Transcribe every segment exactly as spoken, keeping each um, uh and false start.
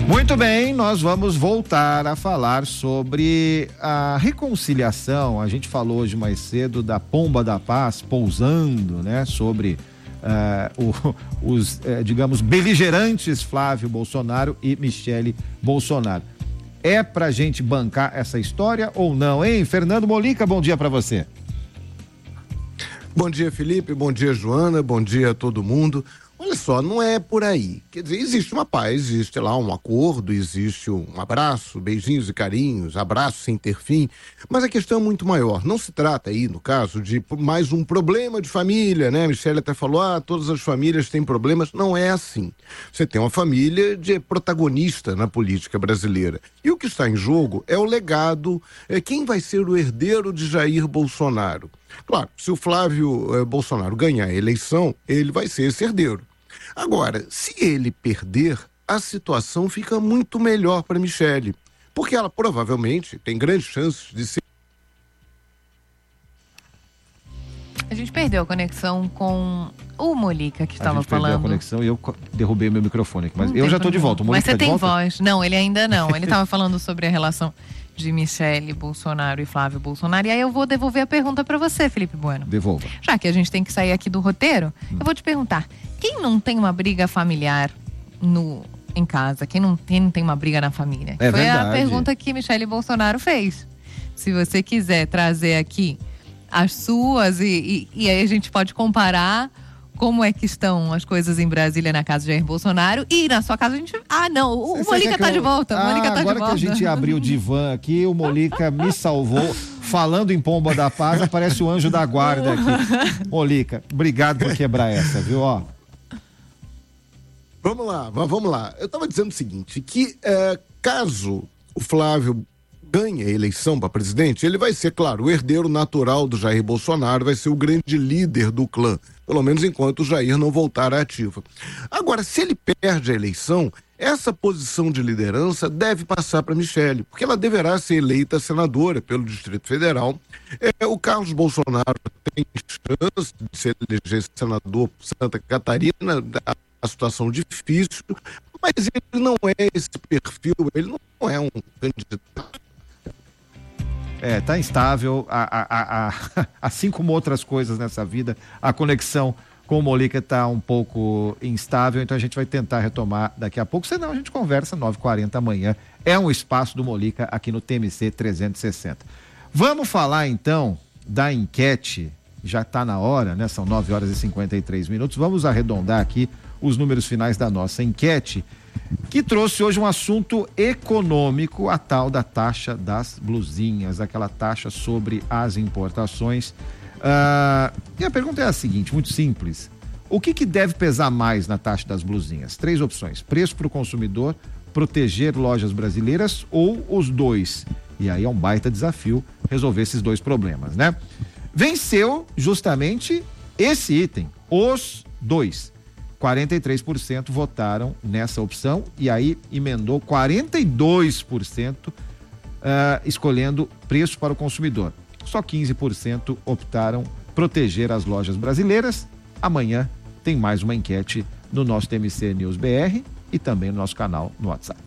Muito bem, nós vamos voltar a falar sobre a reconciliação. A gente falou hoje mais cedo da Pomba da Paz pousando, né, sobre uh, o, os, uh, digamos, beligerantes Flávio Bolsonaro e Michele Bolsonaro. É pra gente bancar essa história ou não, hein? Fernando Molica, bom dia pra você. Bom dia, Felipe, bom dia, Joana, bom dia a todo mundo. Olha só, não é por aí. Quer dizer, existe uma paz, existe lá um acordo, existe um abraço, beijinhos e carinhos, abraço sem ter fim, mas a questão é muito maior. Não se trata aí, no caso, de mais um problema de família, né? A Michele até falou, ah, todas as famílias têm problemas. Não é assim. Você tem uma família de protagonista na política brasileira. E o que está em jogo é o legado, é quem vai ser o herdeiro de Jair Bolsonaro. Claro, se o Flávio eh, Bolsonaro ganhar a eleição, ele vai ser esse herdeiro. Agora, se ele perder, a situação fica muito melhor para Michele, porque ela provavelmente tem grandes chances de ser... A gente perdeu a conexão com o Molica que estava falando. A gente perdeu a conexão e eu derrubei o meu microfone aqui, mas não eu já estou de volta. O Molica mas você tá tem voz. Não, ele ainda não. Ele estava falando sobre a relação de Michele Bolsonaro e Flávio Bolsonaro. E aí eu vou devolver a pergunta para você, Felipe Bueno. Devolva. Já que a gente tem que sair aqui do roteiro, hum. eu vou te perguntar, quem não tem uma briga familiar no, em casa? Quem não, quem não tem uma briga na família? É Foi verdade. a pergunta que Michele Bolsonaro fez. Se você quiser trazer aqui as suas e, e, e aí a gente pode comparar como é que estão as coisas em Brasília na casa de Jair Bolsonaro e na sua casa a gente... Ah, não, o, o Molica tá eu... de volta, ah, o Molica tá agora de volta. Que a gente abriu o divã aqui, o Molica me salvou. Falando em Pomba da Paz, aparece o anjo da guarda aqui. Molica, obrigado por quebrar essa, viu? Ó. Vamos lá, vamos lá. Eu estava dizendo o seguinte, que é, caso o Flávio ganhe a eleição para presidente, ele vai ser, claro, o herdeiro natural do Jair Bolsonaro, vai ser o grande líder do clã, pelo menos enquanto o Jair não voltar à ativa. Agora, se ele perde a eleição, essa posição de liderança deve passar para Michele, porque ela deverá ser eleita senadora pelo Distrito Federal. É, o Carlos Bolsonaro tem chance de se eleger senador por Santa Catarina, a situação difícil, mas ele não é esse perfil, ele não é um candidato. É, tá instável, a, a, a, assim como outras coisas nessa vida, a conexão com o Molica tá um pouco instável, então a gente vai tentar retomar daqui a pouco, senão a gente conversa nove e quarenta amanhã, é um espaço do Molica aqui no T M C trezentos e sessenta. Vamos falar então da enquete, já tá na hora, né? São nove horas e cinquenta e três minutos, vamos arredondar aqui os números finais da nossa enquete, que trouxe hoje um assunto econômico, a tal da taxa das blusinhas, aquela taxa sobre as importações. Uh, e a pergunta é a seguinte, muito simples. O que que deve pesar mais na taxa das blusinhas? Três opções: preço para o consumidor, proteger lojas brasileiras ou os dois? E aí é um baita desafio resolver esses dois problemas, né? Venceu justamente esse item, os dois. quarenta e três por cento votaram nessa opção e aí emendou quarenta e dois por cento uh, escolhendo preço para o consumidor. Só quinze por cento optaram proteger as lojas brasileiras. Amanhã tem mais uma enquete no nosso T M C News B R e também no nosso canal no WhatsApp.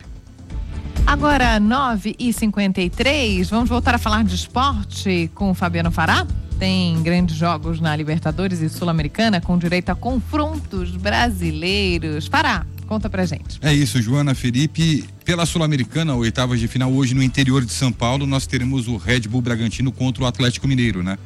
Agora, nove e cinquenta e três, vamos voltar a falar de esporte com o Fabiano Fará? Tem grandes jogos na Libertadores e Sul-Americana com direito a confrontos brasileiros. Fará, conta pra gente. É isso, Joana, Felipe. Pela Sul-Americana, oitavas de final, hoje no interior de São Paulo, nós teremos o Red Bull Bragantino contra o Atlético Mineiro, né?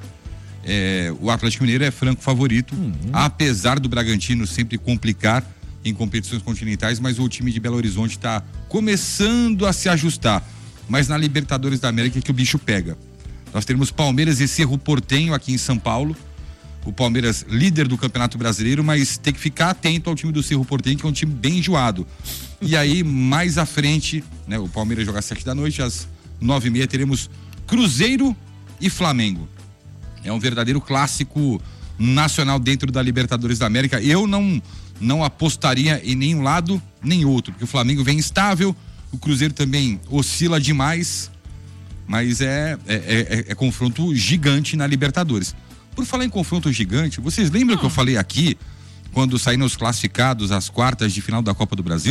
É, o Atlético Mineiro é franco favorito, uhum. apesar do Bragantino sempre complicar em competições continentais, mas o time de Belo Horizonte está começando a se ajustar. Mas na Libertadores da América é que o bicho pega. Nós teremos Palmeiras e Cerro Porteño aqui em São Paulo. O Palmeiras líder do Campeonato Brasileiro, mas tem que ficar atento ao time do Cerro Porteño, que é um time bem enjoado. E aí, mais à frente, né, o Palmeiras joga às sete da noite, às nove e meia teremos Cruzeiro e Flamengo. É um verdadeiro clássico nacional dentro da Libertadores da América. Eu não, não apostaria em nenhum lado nem outro, porque o Flamengo vem instável, o Cruzeiro também oscila demais. Mas é, é, é, é confronto gigante na Libertadores. Por falar em confronto gigante, vocês lembram hum. que eu falei aqui, quando saíram os classificados às quartas de final da Copa do Brasil?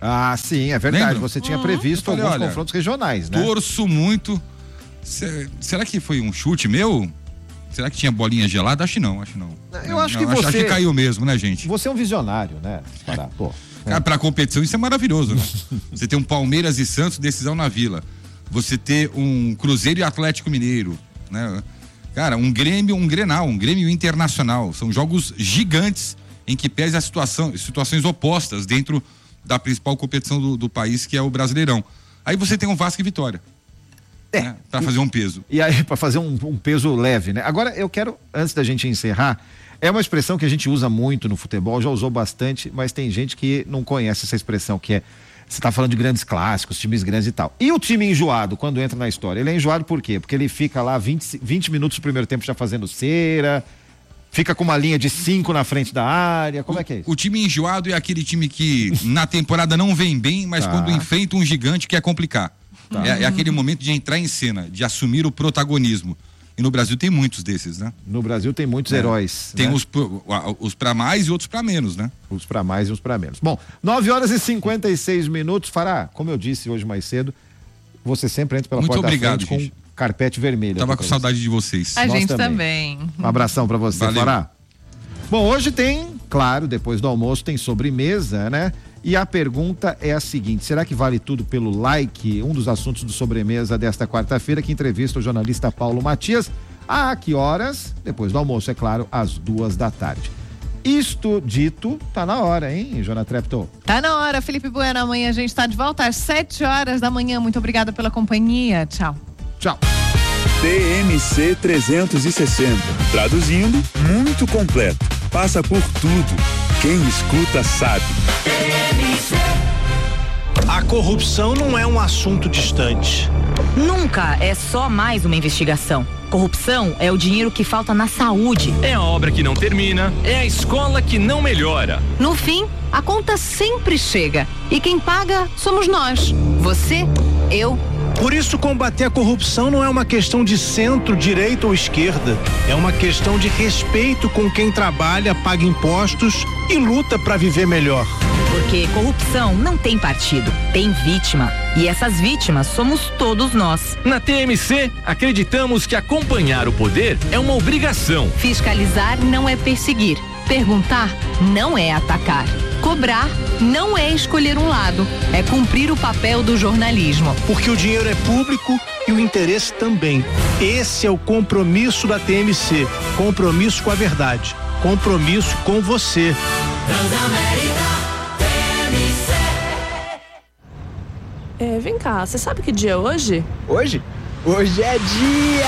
Ah, sim, é verdade. Lembra? Você tinha Uhum. previsto Eu falei, alguns olha, confrontos regionais, né? Torço muito. Se- será que foi um chute meu? Será que tinha bolinha gelada? Acho que não, acho que não. Eu acho Não, que você- Acho que caiu mesmo, né, gente? Você é um visionário, né? Parar, pô. Cara, pra competição isso é maravilhoso, né? Você ter um Palmeiras e Santos, decisão na Vila. Você ter um Cruzeiro e Atlético Mineiro, né? Cara, um Grêmio, um Grenal, um Grêmio Internacional. São jogos gigantes em que pese a situação, situações opostas dentro da principal competição do, do país, que é o Brasileirão. Aí você tem um Vasco e Vitória. É. Né? Pra fazer um peso. E aí, para fazer um, um peso leve, né? Agora, eu quero, antes da gente encerrar, é uma expressão que a gente usa muito no futebol, já usou bastante, mas tem gente que não conhece essa expressão, que é, você tá falando de grandes clássicos, times grandes e tal. E o time enjoado, quando entra na história? Ele é enjoado por quê? Porque ele fica lá vinte, vinte minutos do primeiro tempo já fazendo cera, fica com uma linha de cinco na frente da área, como o, é que é isso? O time enjoado é aquele time que na temporada não vem bem, mas Tá. quando enfrenta um gigante quer complicar. Tá. É, é aquele momento de entrar em cena, de assumir o protagonismo. E no Brasil tem muitos desses, né? No Brasil tem muitos É. heróis. Tem né? os, pro- a- os pra mais e outros pra menos, né? Uns para mais e uns para menos. Bom, nove horas e cinquenta e seis minutos. Fará, como eu disse hoje mais cedo, você sempre entra pela Muito porta obrigado, da frente gente. com carpete vermelho. Tava aqui com pra saudade de vocês. A Nós gente também. também. Um abração pra você, Valeu. Fará. Bom, hoje tem, claro, depois do almoço tem sobremesa, né? E a pergunta é a seguinte: será que vale tudo pelo like? Um dos assuntos do sobremesa desta quarta-feira, que entrevista o jornalista Paulo Matias. A que horas? Depois do almoço, é claro, às duas da tarde. Isto dito, tá na hora, hein, Jonathan Treptow? Tá na hora, Felipe Bueno. Amanhã a gente tá de volta às sete horas da manhã. Muito obrigada pela companhia. Tchau. Tchau. T M C trezentos e sessenta. Traduzindo, muito completo. Passa por tudo. Quem escuta sabe. A corrupção não é um assunto distante. Nunca é só mais uma investigação. Corrupção é o dinheiro que falta na saúde. É a obra que não termina, é a escola que não melhora. No fim, a conta sempre chega. E quem paga somos nós. Você, eu. Por isso, combater a corrupção não é uma questão de centro, direita ou esquerda. É uma questão de respeito com quem trabalha, paga impostos e luta para viver melhor. Porque corrupção não tem partido, tem vítima. E essas vítimas somos todos nós. Na T M C, acreditamos que acompanhar o poder é uma obrigação. Fiscalizar não é perseguir. Perguntar não é atacar. Cobrar não é escolher um lado. É cumprir o papel do jornalismo. Porque o dinheiro é público e o interesse também. Esse é o compromisso da T M C. Compromisso com a verdade. Compromisso com você. É, vem cá, você sabe que dia é hoje? Hoje? Hoje é dia